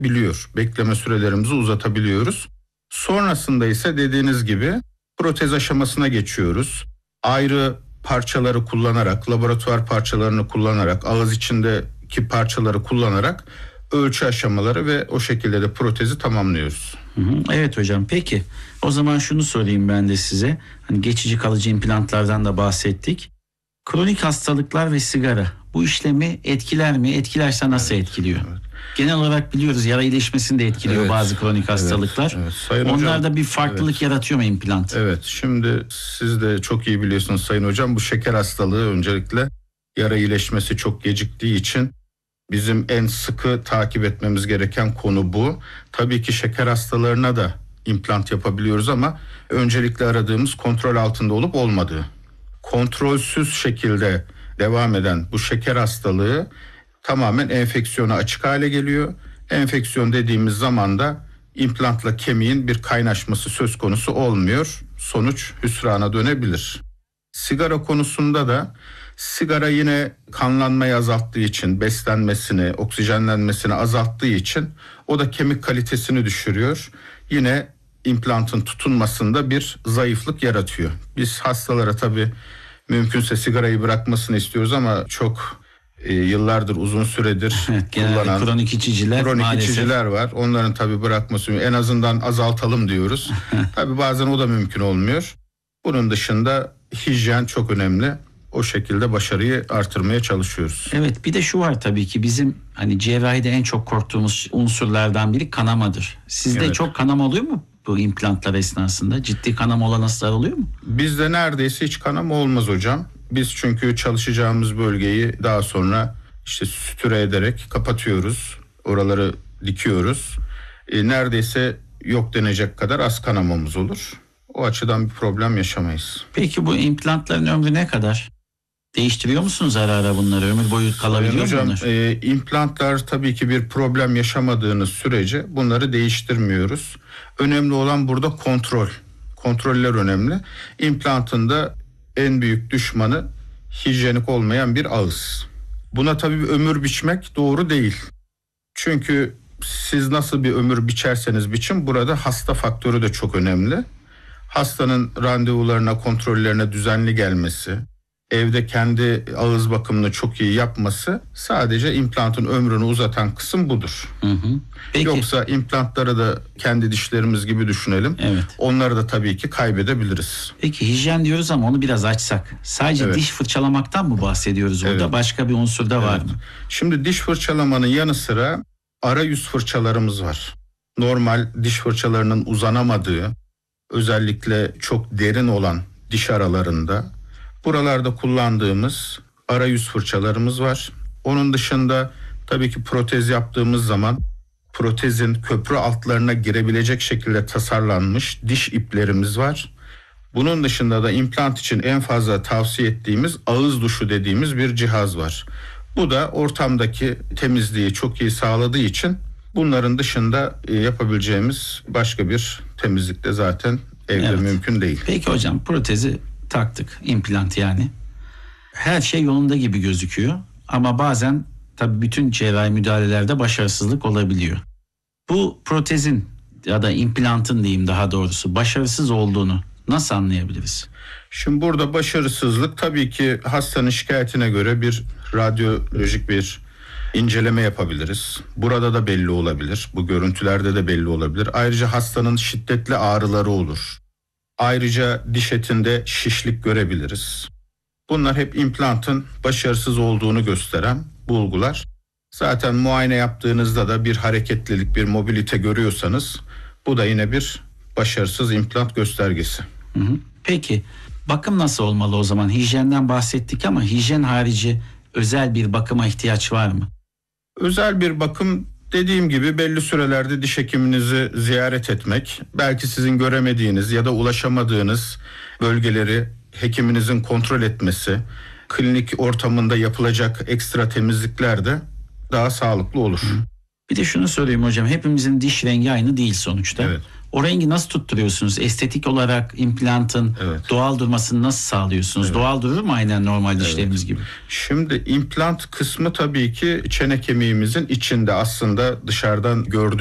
biliyor. Bekleme sürelerimizi uzatabiliyoruz. Sonrasında ise dediğiniz gibi protez aşamasına geçiyoruz. Ayrı parçaları kullanarak, laboratuvar parçalarını kullanarak, ağız içindeki parçaları kullanarak ölçü aşamaları ve o şekilde de protezi tamamlıyoruz. Evet hocam, peki o zaman şunu sorayım ben de size. Hani geçici kalıcı implantlardan da bahsettik. Kronik hastalıklar ve sigara bu işlemi etkiler mi? Etkilerse nasıl etkiliyor? Evet. Genel olarak biliyoruz yara iyileşmesini de etkiliyor bazı kronik hastalıklar. Evet. Onlarda bir farklılık yaratıyor mu implant? Evet, şimdi siz de çok iyi biliyorsunuz Sayın Hocam, bu şeker hastalığı öncelikle yara iyileşmesi çok geciktiği için bizim en sıkı takip etmemiz gereken konu bu. Tabii ki şeker hastalarına da implant yapabiliyoruz ama öncelikle aradığımız kontrol altında olup olmadığı. Kontrolsüz şekilde devam eden bu şeker hastalığı tamamen enfeksiyona açık hale geliyor. Enfeksiyon dediğimiz zaman da implantla kemiğin bir kaynaşması söz konusu olmuyor. Sonuç hüsrana dönebilir. Sigara konusunda da sigara yine kanlanmayı azalttığı için, beslenmesini, oksijenlenmesini azalttığı için o da kemik kalitesini düşürüyor. Yine implantın tutunmasında bir zayıflık yaratıyor. Biz hastalara tabii mümkünse sigarayı bırakmasını istiyoruz ama çok yıllardır, uzun süredir kullanan kronik içiciler var. Onların tabii bırakması, en azından azaltalım diyoruz. Tabii bazen o da mümkün olmuyor. Bunun dışında hijyen çok önemli. O şekilde başarıyı artırmaya çalışıyoruz. Evet, bir de şu var tabii ki bizim hani cerrahide en çok korktuğumuz unsurlardan biri kanamadır. Sizde çok kanama oluyor mu bu implantlar esnasında? Ciddi kanama olan hastalar oluyor mu? Bizde neredeyse hiç kanama olmaz hocam. Biz çünkü çalışacağımız bölgeyi daha sonra sütüre ederek kapatıyoruz. Oraları dikiyoruz. Neredeyse yok denecek kadar az kanamamız olur. O açıdan bir problem yaşamayız. Peki bu implantların ömrü ne kadar? Değiştiriyor musunuz ara ara bunları? Ömür boyu kalabiliyor mu bunlar? İmplantlar tabii ki bir problem yaşamadığınız sürece bunları değiştirmiyoruz. Önemli olan burada kontrol. Kontroller önemli. İmplantın da en büyük düşmanı hijyenik olmayan bir ağız. Buna tabii bir ömür biçmek doğru değil. Çünkü siz nasıl bir ömür biçerseniz biçin, burada hasta faktörü de çok önemli. Hastanın randevularına, kontrollerine düzenli gelmesi, evde kendi ağız bakımını çok iyi yapması, sadece implantın ömrünü uzatan kısım budur. Peki. Yoksa implantları da kendi dişlerimiz gibi düşünelim. Evet. Onları da tabii ki kaybedebiliriz. Peki hijyen diyoruz ama onu biraz açsak. Sadece diş fırçalamaktan mı bahsediyoruz burada? Evet. Başka bir unsur da var mı? Şimdi diş fırçalamanın yanı sıra arayüz fırçalarımız var. Normal diş fırçalarının uzanamadığı, özellikle çok derin olan diş aralarında buralarda kullandığımız arayüz fırçalarımız var. Onun dışında tabii ki protez yaptığımız zaman protezin köprü altlarına girebilecek şekilde tasarlanmış diş iplerimiz var. Bunun dışında da implant için en fazla tavsiye ettiğimiz ağız duşu dediğimiz bir cihaz var. Bu da ortamdaki temizliği çok iyi sağladığı için bunların dışında yapabileceğimiz başka bir temizlik de zaten evde mümkün değil. Peki hocam, protezi taktık, implant yani. Her şey yolunda gibi gözüküyor ama bazen tabii bütün cerrahi müdahalelerde başarısızlık olabiliyor. Bu protezin ya da implantın diyeyim daha doğrusu başarısız olduğunu nasıl anlayabiliriz? Şimdi burada başarısızlık tabii ki hastanın şikayetine göre bir radyolojik bir inceleme yapabiliriz. Burada da belli olabilir. Bu görüntülerde de belli olabilir. Ayrıca hastanın şiddetli ağrıları olur. Ayrıca diş etinde şişlik görebiliriz. Bunlar hep implantın başarısız olduğunu gösteren bulgular. Zaten muayene yaptığınızda da bir hareketlilik, bir mobilite görüyorsanız bu da yine bir başarısız implant göstergesi. Peki bakım nasıl olmalı o zaman? Hijyenden bahsettik ama hijyen harici özel bir bakıma ihtiyaç var mı? Özel bir bakım dediğim gibi belli sürelerde diş hekiminizi ziyaret etmek, belki sizin göremediğiniz ya da ulaşamadığınız bölgeleri hekiminizin kontrol etmesi, klinik ortamında yapılacak ekstra temizlikler de daha sağlıklı olur. Bir de şunu söyleyeyim hocam, hepimizin diş rengi aynı değil sonuçta. Evet. O rengi nasıl tutturuyorsunuz? Estetik olarak implantın doğal durmasını nasıl sağlıyorsunuz? Doğal durur mu aynen normal dişlerimiz gibi? Şimdi implant kısmı tabii ki çene kemiğimizin içinde, aslında dışarıdan gördüğümüz